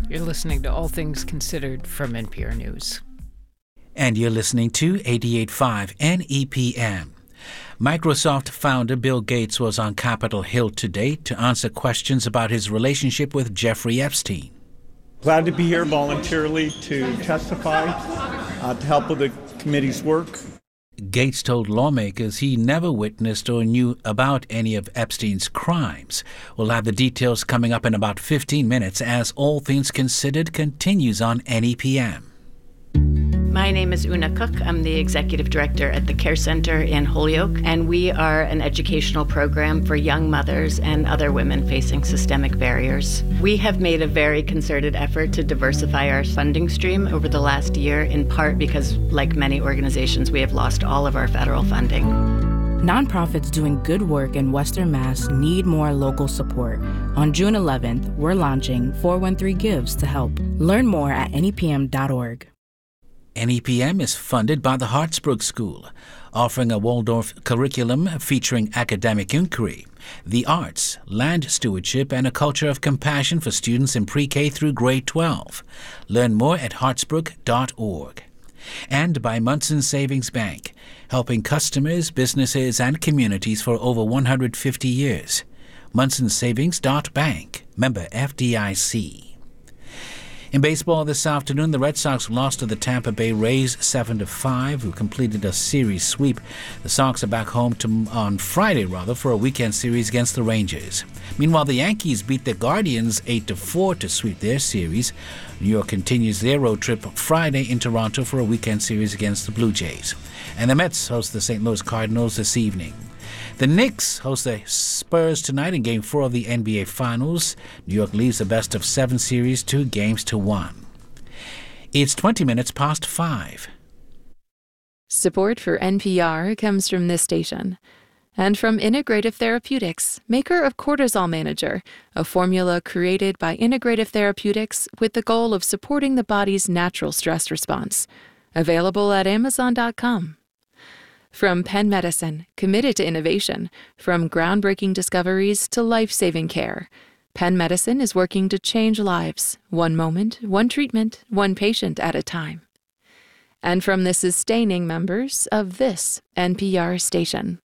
You're listening to All Things Considered from NPR News. And you're listening to 88.5 NEPM. Microsoft founder Bill Gates was on Capitol Hill today to answer questions about his relationship with Jeffrey Epstein. Glad to be here voluntarily to testify, to help with the committee's work. Gates told lawmakers he never witnessed or knew about any of Epstein's crimes. We'll have the details coming up in about 15 minutes as All Things Considered continues on NEPM. My name is Una Cook. I'm the executive director at the Care Center in Holyoke, and we are an educational program for young mothers and other women facing systemic barriers. We have made a very concerted effort to diversify our funding stream over the last year, in part because, like many organizations, we have lost all of our federal funding. Nonprofits doing good work in Western Mass need more local support. On June 11th, we're launching 413 Gives to help. Learn more at nepm.org. NEPM is funded by the Hartsbrook School, offering a Waldorf curriculum featuring academic inquiry, the arts, land stewardship, and a culture of compassion for students in pre-K through grade 12. Learn more at hartsbrook.org. And by Munson Savings Bank, helping customers, businesses, and communities for over 150 years. munsonsavings.bank, member FDIC. In baseball this afternoon, the Red Sox lost to the Tampa Bay Rays 7-5, who completed a series sweep. The Sox are back home on Friday for a weekend series against the Rangers. Meanwhile, the Yankees beat the Guardians 8-4 to sweep their series. New York continues their road trip Friday in Toronto for a weekend series against the Blue Jays. And the Mets host the St. Louis Cardinals this evening. The Knicks host the Spurs tonight in Game 4 of the NBA Finals. New York leads the best-of-7 series 2-1. It's 20 minutes past 5. Support for NPR comes from this station and from Integrative Therapeutics, maker of Cortisol Manager, a formula created by Integrative Therapeutics with the goal of supporting the body's natural stress response. Available at Amazon.com. From Penn Medicine, committed to innovation, from groundbreaking discoveries to life-saving care, Penn Medicine is working to change lives, one moment, one treatment, one patient at a time. And from the sustaining members of this NPR station.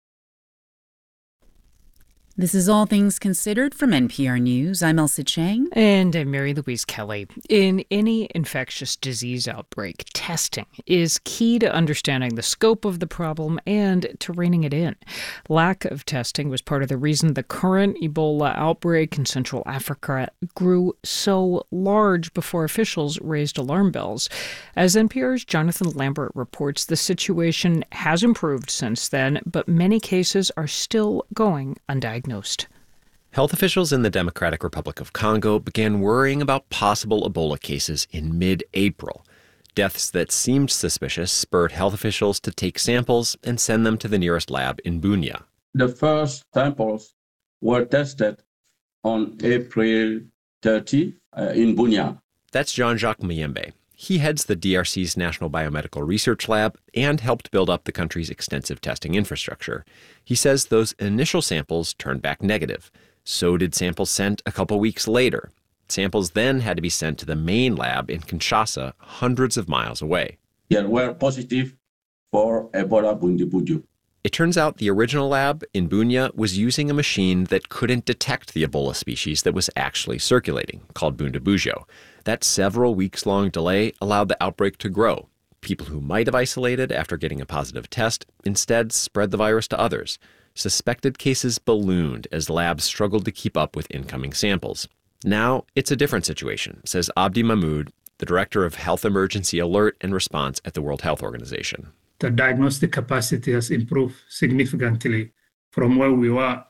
This is All Things Considered from NPR News. I'm Elsa Chang. And I'm Mary Louise Kelly. In any infectious disease outbreak, testing is key to understanding the scope of the problem and to reining it in. Lack of testing was part of the reason the current Ebola outbreak in Central Africa grew so large before officials raised alarm bells. As NPR's Jonathan Lambert reports, the situation has improved since then, but many cases are still going undiagnosed. Health officials in the Democratic Republic of Congo began worrying about possible Ebola cases in mid-April. Deaths that seemed suspicious spurred health officials to take samples and send them to the nearest lab in Bunia. The first samples were tested on April 30 in Bunia. That's Jean-Jacques Muyembe. He heads the DRC's National Biomedical Research Lab and helped build up the country's extensive testing infrastructure. He says those initial samples turned back negative. So did samples sent a couple weeks later. Samples then had to be sent to the main lab in Kinshasa, hundreds of miles away. They were positive for Ebola Bundibugyo. It turns out the original lab in Bunia was using a machine that couldn't detect the Ebola species that was actually circulating, called Bundibugyo. That several weeks-long delay allowed the outbreak to grow. People who might have isolated after getting a positive test instead spread the virus to others. Suspected cases ballooned as labs struggled to keep up with incoming samples. Now it's a different situation, says Abdi Mahmoud, the director of Health Emergency Alert and Response at the World Health Organization. The diagnostic capacity has improved significantly from where we were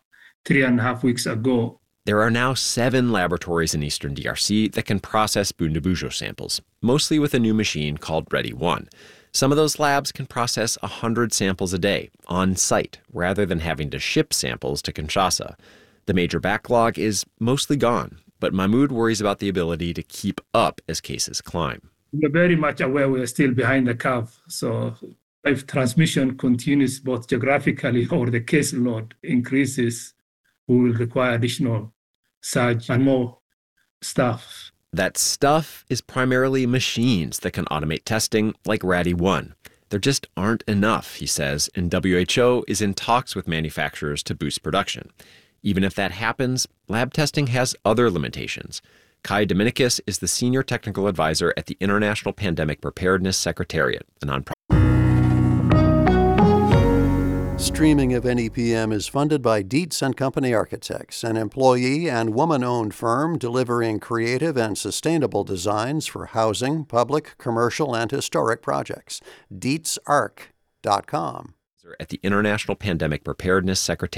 3.5 weeks ago. There are now 7 laboratories in eastern DRC that can process Bundibugyo samples, mostly with a new machine called ReadyOne. Some of those labs can process 100 samples a day on site rather than having to ship samples to Kinshasa. The major backlog is mostly gone, but Mahmoud worries about the ability to keep up as cases climb. We're very much aware we are still behind the curve. So if transmission continues both geographically or the caseload increases, we will require additional surge and more staff That stuff is primarily machines that can automate testing, like RADI-1. There just aren't enough, he says, and WHO is in talks with manufacturers to boost production. Even if that happens, lab testing has other limitations. Kai Dominicus is the Senior Technical Advisor at the International Pandemic Preparedness Secretariat, a nonprofit. Streaming of NEPM is funded by Dietz & Company Architects, an employee and woman-owned firm delivering creative and sustainable designs for housing, public, commercial, and historic projects. DietzArch.com. At the International Pandemic Preparedness Secretariat.